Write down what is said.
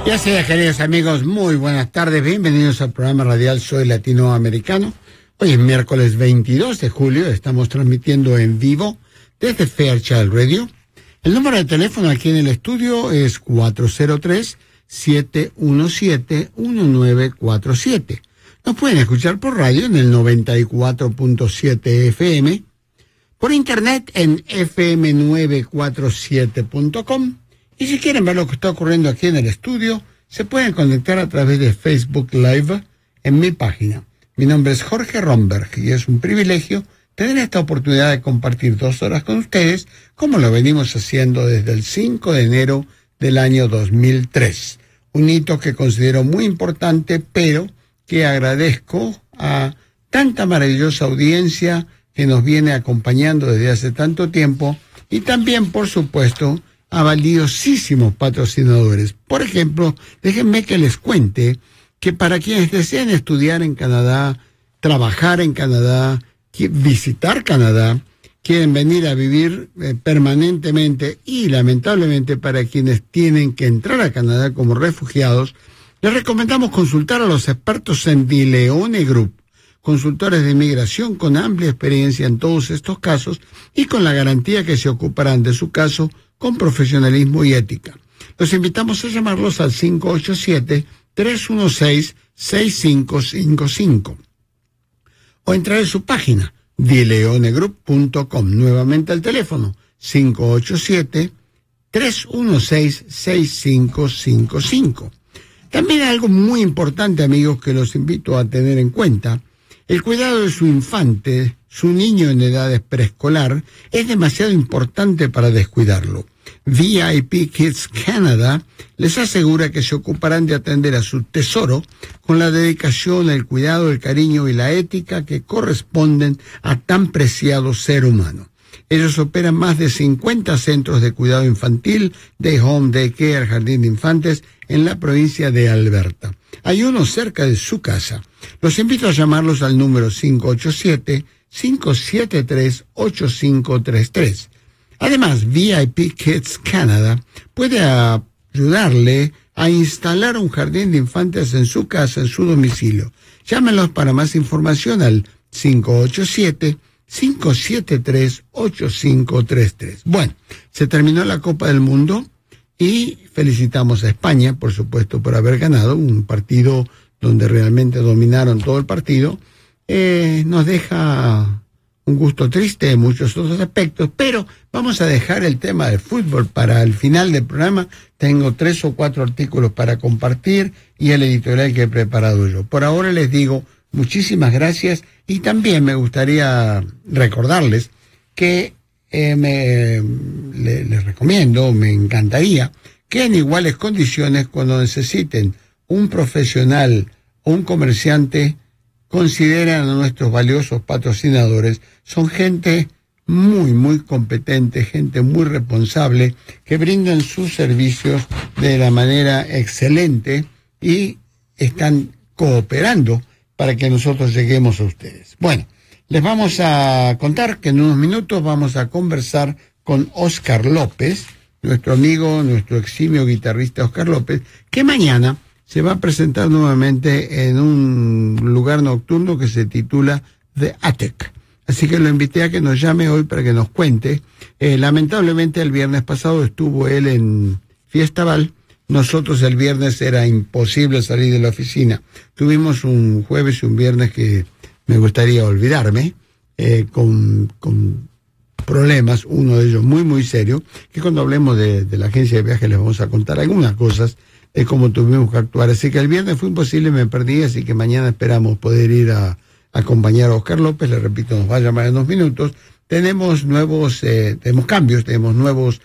Ya sea, queridos amigos, muy buenas tardes, bienvenidos al programa radial Soy Latinoamericano. Hoy es miércoles 22 de julio, estamos transmitiendo en vivo desde Fairchild Radio. El número de teléfono aquí en el estudio es 403-717-1947. Nos pueden escuchar por radio en el 94.7 FM, por internet en fm947.com. Y si quieren ver lo que está ocurriendo aquí en el estudio, se pueden conectar a través de Facebook Live en mi página. Mi nombre es Jorge Romberg y es un privilegio tener esta oportunidad de compartir 2 horas con ustedes, como lo venimos haciendo desde el 5 de enero del año 2003. Un hito que considero muy importante, pero que agradezco a tanta maravillosa audiencia que nos viene acompañando desde hace tanto tiempo y también, por supuesto, a valiosísimos patrocinadores. Por ejemplo, déjenme que les cuente que para quienes deseen estudiar en Canadá, trabajar en Canadá, visitar Canadá, quieren venir a vivir permanentemente y lamentablemente para quienes tienen que entrar a Canadá como refugiados, les recomendamos consultar a los expertos en DeLeone Group, consultores de inmigración con amplia experiencia en todos estos casos y con la garantía que se ocuparán de su caso con profesionalismo y ética. Los invitamos a llamarlos al 587-316-6555 o entrar en su página deleonegroup.com. Nuevamente el teléfono 587-316-6555. También hay algo muy importante, amigos, que los invito a tener en cuenta. El cuidado de su infante, su niño en edad preescolar, es demasiado importante para descuidarlo. VIP Kids Canada les asegura que se ocuparán de atender a su tesoro con la dedicación, el cuidado, el cariño y la ética que corresponden a tan preciado ser humano. Ellos operan más de 50 centros de cuidado infantil, day home, daycare, jardín de infantes en la provincia de Alberta. Hay uno cerca de su casa. Los invito a llamarlos al número 587-573-8533. Además, VIP Kids Canada puede ayudarle a instalar un jardín de infantes en su casa, en su domicilio. Llámenlos para más información al 587-573-8533. Bueno, se terminó la Copa del Mundo y felicitamos a España, por supuesto, por haber ganado un partido donde realmente dominaron todo el partido. Nos deja un gusto triste en muchos otros aspectos, pero vamos a dejar el tema del fútbol para el final del programa. Tengo 3 o 4 artículos para compartir y el editorial que he preparado yo. Por ahora les digo muchísimas gracias y también me gustaría recordarles que les recomiendo, me encantaría que en iguales condiciones, cuando necesiten un profesional o un comerciante, consideren a nuestros valiosos patrocinadores. Son gente muy, muy competente, gente muy responsable, que brindan sus servicios de la manera excelente y están cooperando para que nosotros lleguemos a ustedes. Bueno, les vamos a contar que en unos minutos vamos a conversar con Oscar López, nuestro amigo, nuestro eximio guitarrista Oscar López, que mañana se va a presentar nuevamente en un lugar nocturno que se titula The Attic. Así que lo invité a que nos llame hoy para que nos cuente. Lamentablemente el viernes pasado estuvo él en Fiestaval. Nosotros el viernes era imposible salir de la oficina. Tuvimos un jueves y un viernes que me gustaría olvidarme, con problemas, uno de ellos muy, muy serio, que cuando hablemos de la agencia de viajes les vamos a contar algunas cosas de cómo tuvimos que actuar. Así que el viernes fue imposible, me perdí, así que mañana esperamos poder ir a acompañar a Oscar López. Le repito, nos va a llamar en 2 minutos. Tenemos cambios, tenemos nuevos